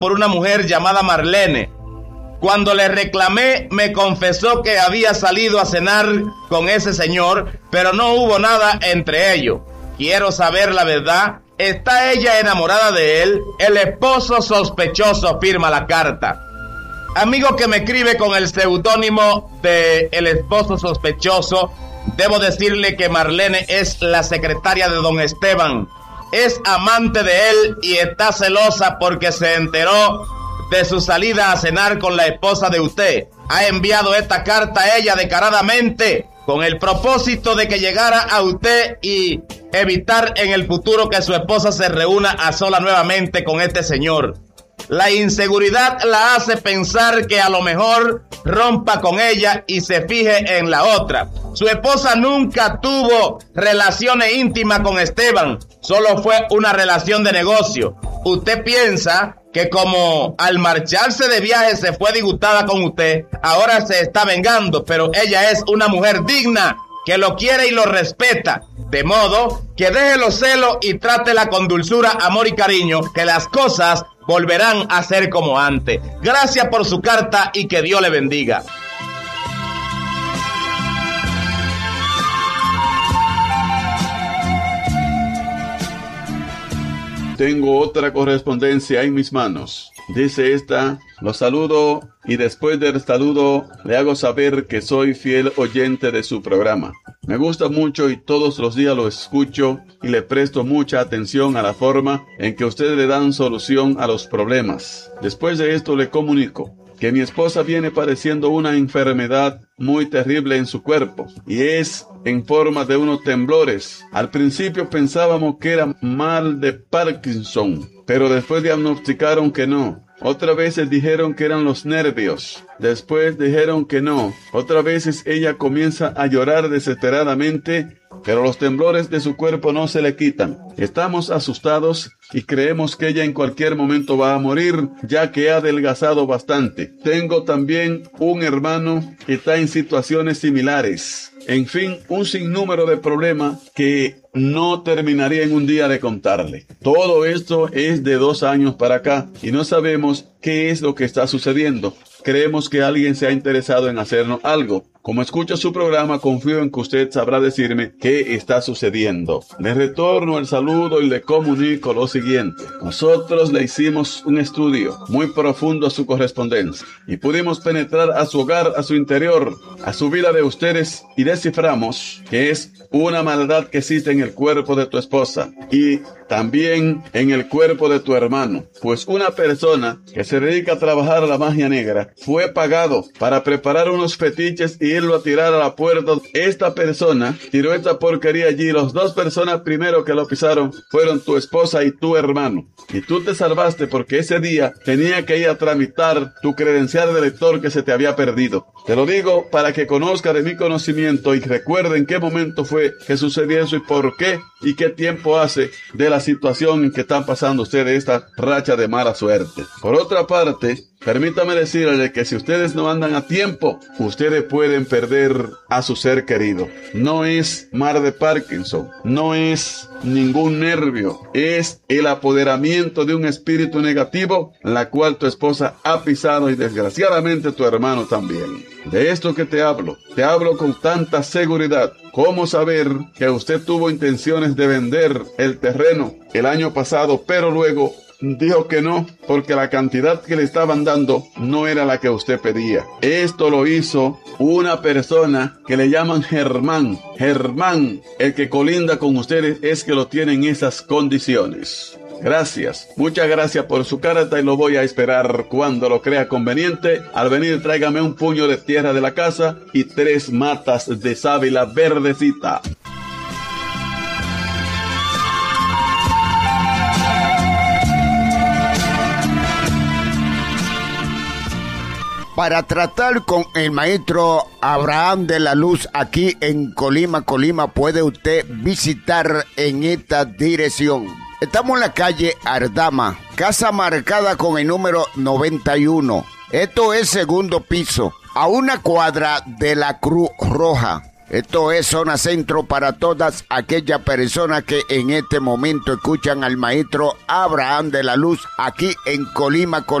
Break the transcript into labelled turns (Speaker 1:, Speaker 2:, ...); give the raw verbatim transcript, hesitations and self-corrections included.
Speaker 1: por una mujer llamada Marlene. Cuando le reclamé, me confesó que había salido a cenar con ese señor, pero no hubo nada entre ellos. Quiero saber la verdad. ¿Está ella enamorada de él? El esposo sospechoso firma la carta. Amigo que me escribe con el seudónimo de el esposo sospechoso, debo decirle que Marlene es la secretaria de don Esteban. Es amante de él y está celosa porque se enteró de su salida a cenar con la esposa de usted. Ha enviado esta carta a ella descaradamente con el propósito de que llegara a usted y evitar en el futuro que su esposa se reúna a sola nuevamente con este señor. La inseguridad la hace pensar que a lo mejor rompa con ella y se fije en la otra. Su esposa nunca tuvo relaciones íntimas con Esteban, solo fue una relación de negocio. Usted piensa que como al marcharse de viaje se fue disgustada con usted, ahora se está vengando, pero ella es una mujer digna, que lo quiere y lo respeta. De modo que deje los celos y trátela con dulzura, amor y cariño, que las cosas volverán a ser como antes. Gracias por su carta y que Dios le bendiga.
Speaker 2: Tengo otra correspondencia en mis manos. Dice esta: los saludo y después del saludo le hago saber que soy fiel oyente de su programa. Me gusta mucho y todos los días lo escucho y le presto mucha atención a la forma en que ustedes le dan solución a los problemas. Después de esto le comunico que mi esposa viene padeciendo una enfermedad muy terrible en su cuerpo y es en forma de unos temblores. Al principio pensábamos que era mal de Parkinson, pero después diagnosticaron que no. Otras veces dijeron que eran los nervios. Después dijeron que no. Otras veces ella comienza a llorar desesperadamente, pero los temblores de su cuerpo no se le quitan. Estamos asustados y creemos que ella en cualquier momento va a morir, ya que ha adelgazado bastante. Tengo también un hermano que está en situaciones similares. En fin, un sinnúmero de problemas que no terminaría en un día de contarle. Todo esto es de dos años para acá y no sabemos qué es lo que está sucediendo. Creemos que alguien se ha interesado en hacernos algo. Como escucho su programa, confío en que usted sabrá decirme qué está sucediendo. Le retorno el saludo y le comunico lo siguiente. Nosotros le hicimos un estudio muy profundo a su correspondencia y pudimos penetrar a su hogar, a su interior, a su vida de ustedes y desciframos que es una maldad que existe en el cuerpo de tu esposa y también en el cuerpo de tu hermano. Pues una persona que se dedica a trabajar la magia negra fue pagado para preparar unos fetiches y irlo a tirar a la puerta. Esta persona tiró esta porquería allí. Las dos personas primero que lo pisaron fueron tu esposa y tu hermano. Y tú te salvaste porque ese día tenía que ir a tramitar tu credencial de lector que se te había perdido. Te lo digo para que conozca de mi conocimiento y recuerde en qué momento fue que sucedió eso y por qué y qué tiempo hace de la situación en que están pasando ustedes esta racha de mala suerte. Por otra parte, permítame decirle que si ustedes no andan a tiempo, ustedes pueden perder a su ser querido. No es mal de Parkinson, no es ningún nervio, es el apoderamiento de un espíritu negativo, la cual tu esposa ha pisado y desgraciadamente tu hermano también. De esto que te hablo, te hablo con tanta seguridad. ¿Cómo saber que usted tuvo intenciones de vender el terreno el año pasado, pero luego dijo que no, porque la cantidad que le estaban dando no era la que usted pedía? Esto lo hizo una persona que le llaman Germán. Germán, el que colinda con ustedes, es que lo tiene en esas condiciones. Gracias, muchas gracias por su carta y lo voy a esperar cuando lo crea conveniente. Al venir tráigame un puño de tierra de la casa y tres matas de sábila verdecita.
Speaker 3: Para tratar con el maestro Abraham de la Luz aquí en Colima, Colima, puede usted visitar en esta dirección. Estamos en la calle Ardama, casa marcada con el número noventa y uno. Esto es segundo piso, a una cuadra de la Cruz Roja. Esto es Zona Centro para todas aquellas personas que en este momento escuchan al maestro Abraham de la Luz aquí en Colima, Colima.